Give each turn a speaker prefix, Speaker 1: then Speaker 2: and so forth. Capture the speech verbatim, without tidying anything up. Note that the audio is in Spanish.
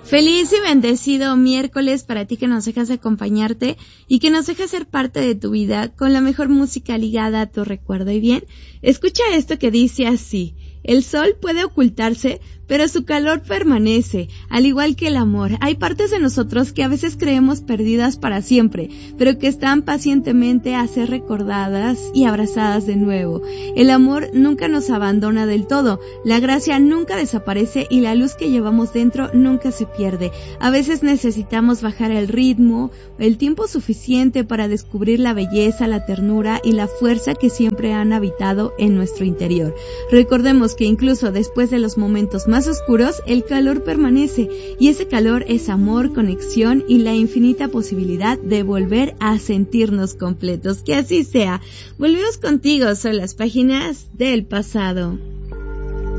Speaker 1: Feliz y bendecido miércoles para ti que nos dejas acompañarte y que nos dejas ser parte de tu vida con la mejor música ligada a tu recuerdo. Y bien, escucha esto que dice así: el sol puede ocultarse, pero su calor permanece, al igual que el amor. Hay partes de nosotros que a veces creemos perdidas para siempre, pero que están pacientemente a ser recordadas y abrazadas de nuevo. El amor nunca nos abandona del todo, la gracia nunca desaparece y la luz que llevamos dentro nunca se pierde. A veces necesitamos bajar el ritmo, el tiempo suficiente para descubrir la belleza, la ternura y la fuerza que siempre han habitado en nuestro interior. Recordemos que incluso después de los momentos más oscuros, el calor permanece, y ese calor es amor, conexión y la infinita posibilidad de volver a sentirnos completos. Que así sea. Volvemos contigo, son las páginas del pasado.